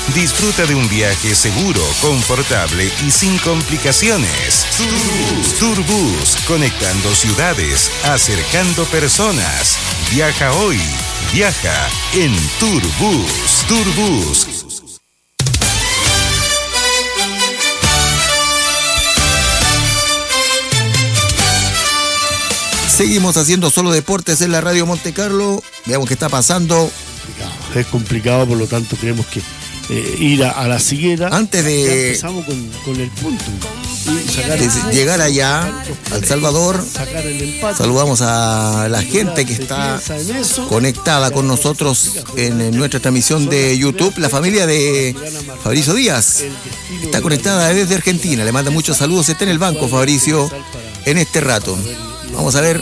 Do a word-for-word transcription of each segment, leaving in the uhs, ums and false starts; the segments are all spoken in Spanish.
Disfruta de un viaje seguro, confortable y sin complicaciones. Turbus, Turbus, conectando ciudades, acercando personas. Viaja hoy, viaja en Turbus. Turbus. Seguimos haciendo solo deportes en la Radio Monte Carlo. Veamos qué está pasando. Es complicado, por lo tanto tenemos que eh, ir a, a la siguiente. Antes de... Ya empezamos con, con el punto. Y sacar de llegar allá, al Salvador, sacar el empate. Saludamos a la gente que está conectada con nosotros en, en nuestra transmisión de YouTube. La familia de Fabricio Díaz está conectada desde Argentina. Le manda muchos saludos. Está en el banco, Fabricio, en este rato. Vamos a ver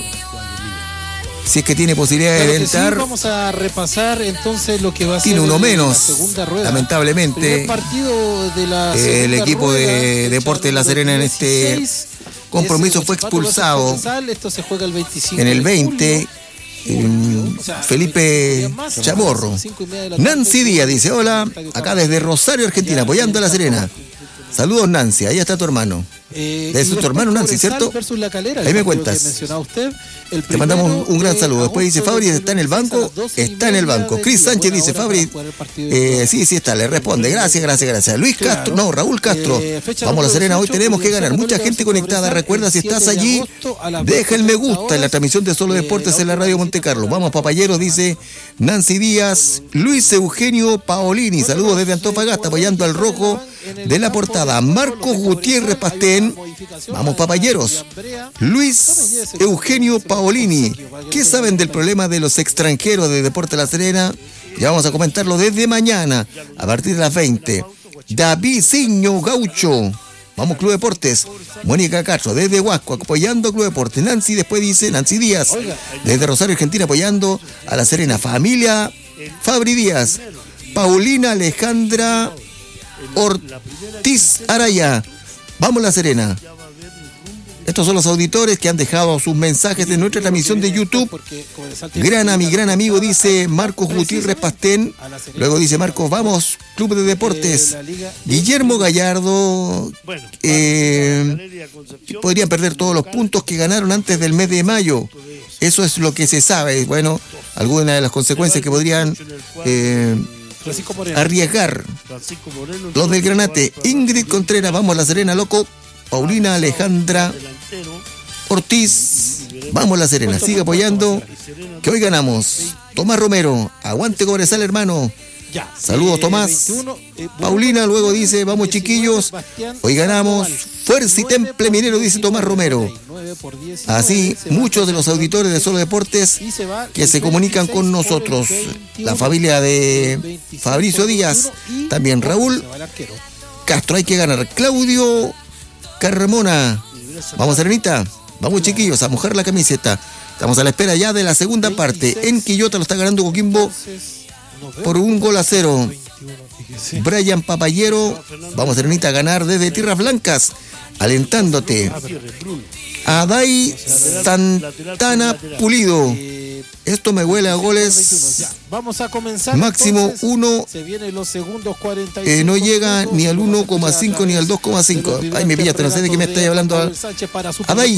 si es que tiene posibilidad de entrar. Sí, vamos a repasar entonces lo que va a ser. Tiene uno menos, la segunda rueda. lamentablemente. Partido de la el equipo de Deportes de La Serena en este compromiso fue expulsado. Esto se juega el veinticinco en el veinte. En Felipe Chamorro. Nancy Díaz dice: hola, acá desde Rosario, Argentina, apoyando a La Serena. Saludos, Nancy, ahí está tu hermano. Eh, de su tu hermano Nancy, ¿cierto? Calera, ahí me cuentas. Usted, te mandamos un, un gran saludo. Después dice Fabri, ¿está en el banco? Está en el banco. Cris Sánchez dice: Fabri, eh, sí, sí está, le responde. Gracias, gracias, gracias. Luis Castro, no, Raúl Castro. Vamos a La Serena, hoy tenemos que ganar. Mucha gente conectada. Recuerda, si estás allí, deja el me gusta en la transmisión de Solo Deportes en la Radio Monte Carlo. Vamos, papayeros, dice Nancy Díaz. Luis Eugenio Paolini, saludos desde Antofagasta, apoyando al rojo de la portada. Marcos Gutiérrez Pastén. Vamos, papayeros. Luis Eugenio Paolini. ¿Qué saben del problema de los extranjeros de Deportes La Serena? Ya vamos a comentarlo desde mañana, a partir de las veinte. David Ciño Gaucho. Vamos, Club Deportes. Mónica Castro, desde Huasco, apoyando Club Deportes. Nancy, después dice Nancy Díaz, desde Rosario, Argentina, apoyando a La Serena. Familia Fabri Díaz. Paulina Alejandra Ortiz Araya. Vamos, La Serena. Estos son los auditores que han dejado sus mensajes en nuestra transmisión de YouTube. Gran a mi gran amigo, dice Marcos Gutiérrez Pastén. Luego dice Marcos: vamos, Club de Deportes. Guillermo Gallardo. Eh, podrían perder todos los puntos que ganaron antes del mes de mayo. Eso es lo que se sabe. Bueno, algunas de las consecuencias que podrían eh, arriesgar los del Granate. Ingrid Contreras, vamos, La Serena, loco. Paulina Alejandra Ortiz, vamos, La Serena, sigue apoyando, que hoy ganamos. Tomás Romero, aguante Cobresal, hermano. Saludos, Tomás. Paulina luego dice: vamos, chiquillos, hoy ganamos. Fuerza y Temple Minero, dice Tomás Romero. Así, muchos de los auditores de Solo Deportes que se comunican con nosotros. La familia de Fabricio Díaz, también Raúl Castro, hay que ganar. Claudio Carmona, vamos, Serenita, vamos, chiquillos, a mojar la camiseta. Estamos a la espera ya de la segunda parte. En Quillota lo está ganando Coquimbo por un gol a cero. Brian Papayero, vamos, Serenita, a ganar desde Tierras Blancas, alentándote. Adai Santana Pulido. Esto me huele a goles. Vamos a comenzar. Máximo uno. Se vienen los segundos cuarenta y cinco. Eh, no llega ni al uno coma cinco ni al dos coma cinco. Ay, me pillaste, no sé de qué me estáis hablando. Adai.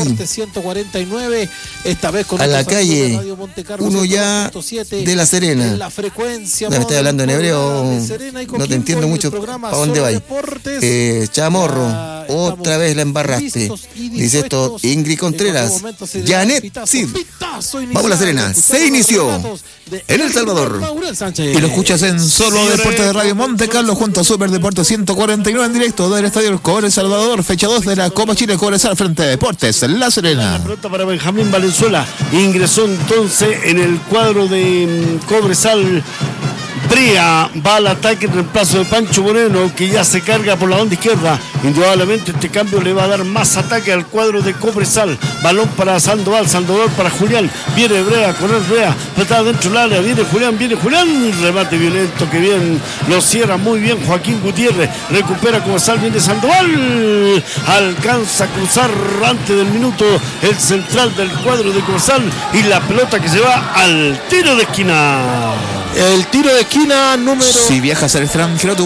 Esta vez con a la calle. Uno ya de La Serena. La frecuencia. No, me estás hablando en hebreo. No te entiendo mucho. ¿Para dónde vais? Eh, Chamorro. Otra vez la embarraste. Dice esto Ingrid Contreras. Janet Cid. Vamos, La Serena. Se inició en El Salvador. Y lo escuchas en Solo Deportes de Radio Monte Carlo junto a Super Deportes ciento cuarenta y nueve en directo del Estadio Cobre Salvador, fecha dos de la Copa Chile Cobresal frente a Deportes La Serena. La pelota para Benjamín Valenzuela. Ingresó entonces en el cuadro de Cobresal. Brea va al ataque en reemplazo de Pancho Moreno, que ya se carga por la banda izquierda. Indudablemente este cambio le va a dar más ataque al cuadro de Cobresal. Balón para Sandoval, Sandoval para Julián. Viene Brea, con el Brea, patada dentro del área. Viene Julián, viene Julián. Remate violento que bien lo cierra muy bien Joaquín Gutiérrez. Recupera Cobresal, viene Sandoval. Alcanza a cruzar antes del minuto el central del cuadro de Cobresal. Y la pelota que se va al tiro de esquina. El tiro de esquina número... Si viajas al extranjero,